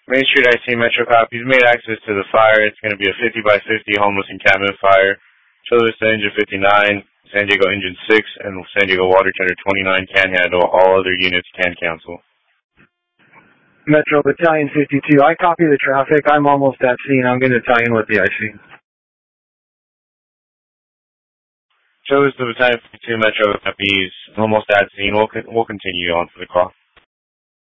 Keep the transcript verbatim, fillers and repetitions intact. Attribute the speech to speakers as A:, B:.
A: Main Street I C Metro copies. Made access to the fire. It's going to be a fifty by fifty homeless encampment fire. Chula Vista Engine fifty-nine, San Diego Engine six, and San Diego Water Tender twenty-nine can handle. All other units can cancel.
B: Metro Battalion fifty-two, I copy the traffic. I'm almost at scene. I'm going to tie in with the I C.
A: Chula Vista Battalion fifty-two, Metro copies. Almost at scene. We'll, we'll continue on for the call.